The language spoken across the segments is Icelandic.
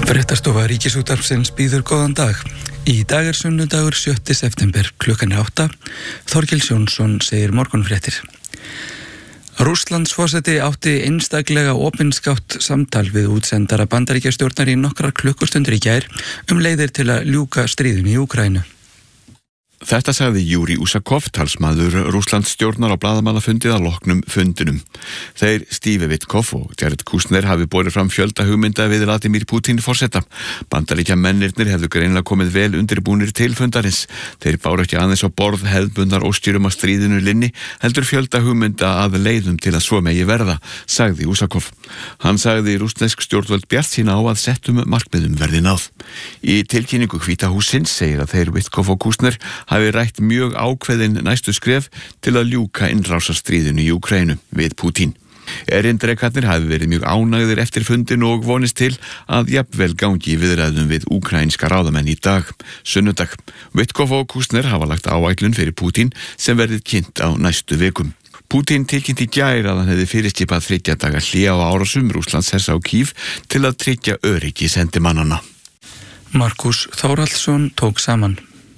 Fréttastofa Ríkisútvarpsins býður góðan dag. Í dag sunnudagur 7. september klukkan 8. Þorkels Jónsson segir morgunfréttir. Rússlandsforseti átti einstaklega opinskátt samtal við útsendara Bandaríkjastjórnar í nokkrar klukkustundir í gær leiðir til að ljúka stríðinu í Úkraínu. Þetta sagði Júri Úsakov, talsmaður Rússlandsstjórnar á blaðamannafundið að loknum fundinum. Þeir Steve Witkoff og Jared Kushner hafi borið fram fjölda hugmynda við Vladimir Putin forseta. Bandaríkjamennirnir hefðu greinilega komið vel undirbúnir til fundarins. Þeir báru ekki aðeins á borð hefðbundnar óstýrum að stríðinu linni, heldur fjölda hugmynda að leiðum til að svo megi verða, sagði Úsakov. Hann sagði rússnesk stjórnvöld bjartsýn á að settum markmiðum verði náð. Í tilkynningu Hvíta hússins segir að þeir Witkoff og Kushner hafi rætt mjög ákveðin næstu skref til að ljúka innrásarstríðinu í Úkraínu við Putin. Erindrekarnir hafi verið mjög ánægðir eftir fundin og vonist til að jafnvel gangi í viðræðum við úkraínska ráðamenn í dag, sunnudag. Witkoff og Kushner hafa lagt áætlun fyrir Putin sem verið kynnt á næstu vikum. Putin tilkynnti í gær að hann hefði fyrirskipað 3 daga hlé á árásum Rússlandshers á Kýv til að tryggja öryggi sendimannanna. Markus Þórhallsson tók saman.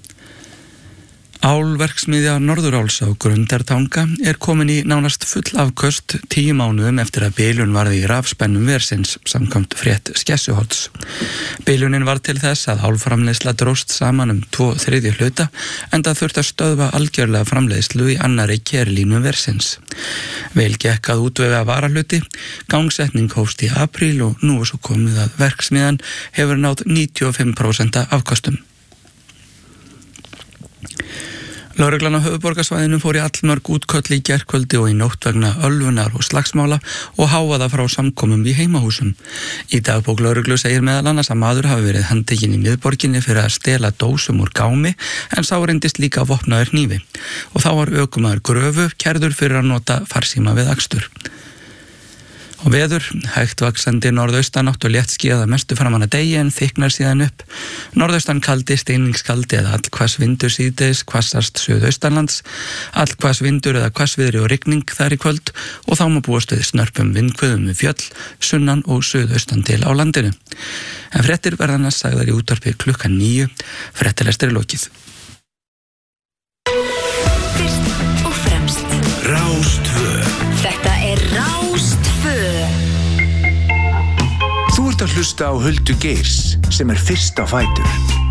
Álverksmiðja Norðuráls á Grundartanga komin í nánast full afköst 10 mánuðum eftir að bilun varði í rafspennum versins samkvæmt frétt Skessuholts. Bilunin var til þess að álframleiðsla dróst saman 2/3 hluta enda þurfti að stöðva algjörlega framleiðslu í annarri kerlínu versins. Vel gekk að útvega varahluti, gangsetning hófst í apríl og nú svo komið að verksmiðjan hefur náð 95% afköstum. Lögreglan á höfuðborgarsvæðinu fór í allmörg útköll í gærkvöldi og í nótt vegna ölvunar og slagsmála og hávaða frá samkomum í heimahúsum. Í dagbók lögreglu segir meðal annars að maður hafi verið handtekinn í miðborginni fyrir að stela dósum úr gámi en sá reyndist líka vopnaður hnífi og þá var ökumaður Gröfu kærður fyrir að nota farsíma við akstur. Og veður, hægt vaxandi norðaustanátt og léttskýjað að mestu framan að degi en þykknar síðan upp. Norðaustan kaldi, steiningskaldi eða allhvass vindur síðdegis, hvassast suðaustanlands, allhvass vindur eða hvassviðri og rigning þar í kvöld og þá má búast við snörpum vindhviðum við fjöll, sunnan og suðaustan til á landinu. En fréttir verða næst sagðar í útvarpi klukkan 9, fréttalestur lokið. Fyrst og fremst Rás 2. Þetta Rás 2. Þú ert að hlusta á Huldu Geirs sem fyrst á fætur.